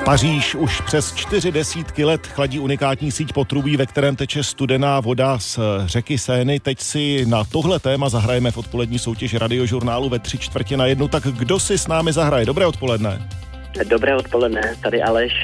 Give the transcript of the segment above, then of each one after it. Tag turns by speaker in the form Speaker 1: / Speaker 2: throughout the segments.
Speaker 1: Paříž už přes 40 let chladí unikátní síť potrubí, ve kterém teče studená voda z řeky Seiny. Teď si na tohle téma zahrajeme v odpolední soutěži Radiožurnálu ve 3/4:1. Tak kdo si s námi zahraje? Dobré odpoledne.
Speaker 2: Dobré odpoledne, tady Aleš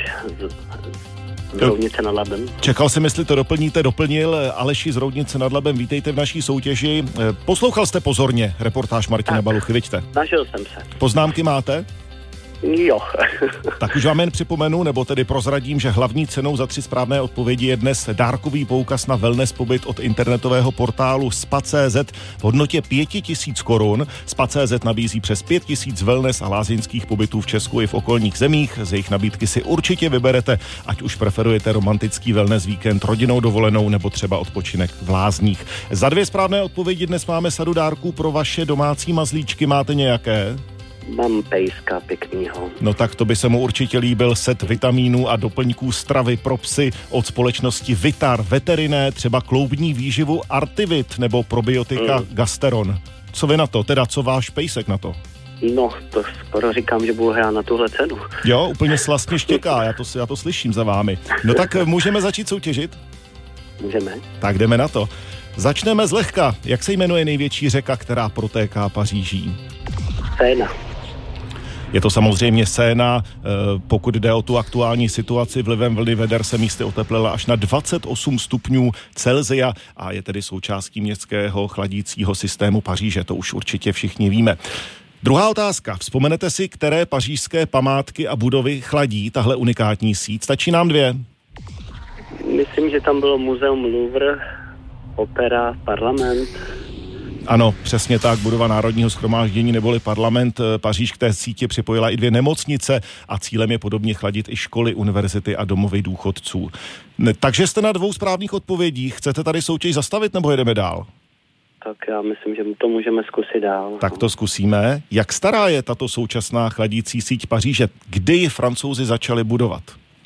Speaker 2: z Roudnice nad Labem.
Speaker 1: Čekal jsem, jestli to doplníte, doplnil. Aleši z Roudnice nad Labem, vítejte v naší soutěži. Poslouchal jste pozorně reportáž Martina Baluchy, vidíte?
Speaker 2: Snažil jsem se.
Speaker 1: Poznámky máte?
Speaker 2: Jo.
Speaker 1: Tak už vám jen připomenu, nebo tedy prozradím, že hlavní cenou za 3 správné odpovědi je dnes dárkový poukaz na wellness pobyt od internetového portálu spa.cz v hodnotě 5 000 korun. Spa.cz nabízí přes 5 000 wellness a lázeňských pobytů v Česku i v okolních zemích. Z jejich nabídky si určitě vyberete, ať už preferujete romantický wellness víkend, rodinnou dovolenou nebo třeba odpočinek v lázních. Za 2 správné odpovědi dnes máme sadu dárků pro vaše domácí mazlíčky. Máte nějaké?
Speaker 2: Mám pejska pěknýho.
Speaker 1: No tak to by se mu určitě líbil set vitamínů a doplňků stravy pro psy od společnosti Vitar Veteriné, třeba kloubní výživu Artivit nebo probiotika Gasteron. Co vy na to? Teda co váš pejsek na to?
Speaker 2: No, to skoro říkám, že budu hrát na tuhle cenu.
Speaker 1: Jo, úplně slastně štěká, já to slyším za vámi. No tak můžeme začít soutěžit?
Speaker 2: Můžeme.
Speaker 1: Tak jdeme na to. Začneme zlehka. Jak se jmenuje největší řeka, která protéká Paříží?
Speaker 2: Seina.
Speaker 1: Je to samozřejmě Séna, pokud jde o tu aktuální situaci, vlivem vlny veder se místy oteplela až na 28 stupňů Celsia a je tedy součástí městského chladícího systému Paříže, to už určitě všichni víme. Druhá otázka. Vzpomenete si, které pařížské památky a budovy chladí tahle unikátní síť? Stačí nám 2.
Speaker 2: Myslím, že tam bylo muzeum Louvre, opera, parlament.
Speaker 1: Ano, přesně tak, budova Národního shromáždění neboli parlament. Paříž k té síti připojila i 2 nemocnice a cílem je podobně chladit i školy, univerzity a domovy důchodců. Takže jste na 2 správných odpovědích. Chcete tady soutěž zastavit nebo jedeme dál?
Speaker 2: Tak já myslím, že to můžeme zkusit dál.
Speaker 1: Tak to zkusíme. Jak stará je tato současná chladící síť Paříže? Kdy ji Francouzi začali budovat?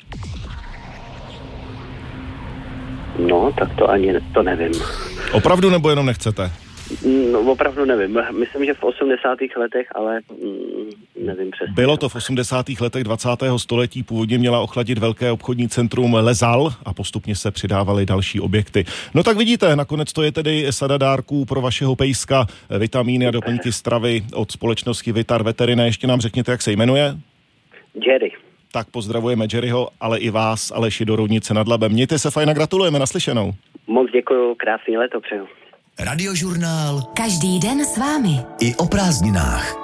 Speaker 2: No, tak to ani to nevím.
Speaker 1: Opravdu nebo jenom nechcete?
Speaker 2: No, opravdu nevím. Myslím, že v 80. letech, ale nevím přesně.
Speaker 1: Bylo to v 80. letech 20. století. Původně měla ochladit velké obchodní centrum Les Halles a postupně se přidávaly další objekty. No tak vidíte, nakonec to je tedy sada dárků pro vašeho pejska, vitamíny a doplňky stravy od společnosti Vitar Veteriné. Ještě nám řekněte, jak se jmenuje?
Speaker 2: Jerry.
Speaker 1: Tak pozdravujeme Jerryho, ale i vás, Aleši, do Roudnice nad Labem. Mějte se fajn a gratulujeme, naslyšenou.
Speaker 2: Moc děkuju, krásný léto přeju.
Speaker 3: Radiožurnál.
Speaker 4: Každý den s vámi.
Speaker 3: I o prázdninách.